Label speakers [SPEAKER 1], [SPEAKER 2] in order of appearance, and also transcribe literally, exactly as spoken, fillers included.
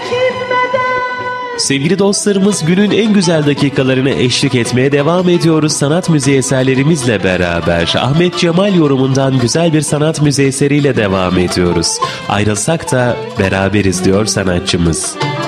[SPEAKER 1] Sevgili dostlarımız, günün en güzel dakikalarına eşlik etmeye devam ediyoruz sanat müziği eserlerimizle beraber. Ahmet Cemal yorumundan güzel bir sanat müziği eseriyle devam ediyoruz. Ayrılsak da beraberiz diyor sanatçımız.